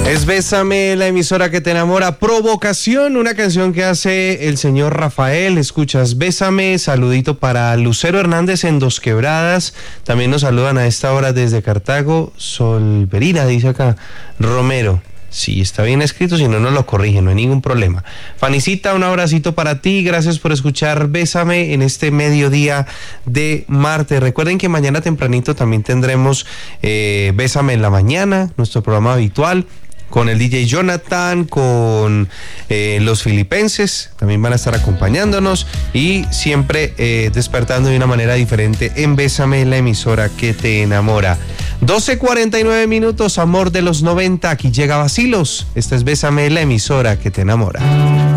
Es Bésame, la emisora que te enamora. Provocación, una canción que hace el señor Rafael. Escuchas Bésame, saludito para Lucero Hernández en Dos Quebradas. También nos saludan a esta hora desde Cartago. Solverina, dice acá. Romero. Sí, está bien escrito, si no, no lo corrigen, no hay ningún problema. Fanicita, un abracito para ti, gracias por escuchar Bésame en este mediodía de martes. Recuerden que mañana tempranito también tendremos Bésame en la mañana, nuestro programa habitual, con el DJ Jonathan, con los filipenses, también van a estar acompañándonos y siempre despertando de una manera diferente en Bésame, la emisora que te enamora. 12:49 minutos, amor de los 90, aquí llega Vacilos. Esta es Bésame, la emisora que te enamora.